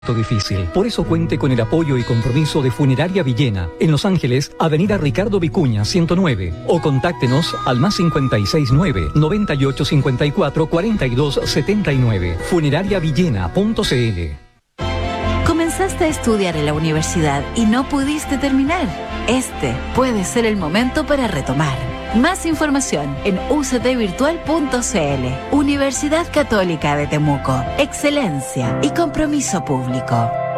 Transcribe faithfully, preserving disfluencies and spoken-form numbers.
difícil. Por eso cuente con el apoyo y compromiso de Funeraria Villena, en Los Ángeles, Avenida Ricardo Vicuña, ciento nueve, o contáctenos al más cincuenta y seis nueve, noventa y ocho cincuenta y cuatro, cuarenta y dos setenta y nueve. funeraria villena punto c l. Comenzaste a estudiar en la universidad y no pudiste terminar. Este puede ser el momento para retomar. Más información en u c t virtual punto c l. Universidad Católica de Temuco. Excelencia y compromiso público.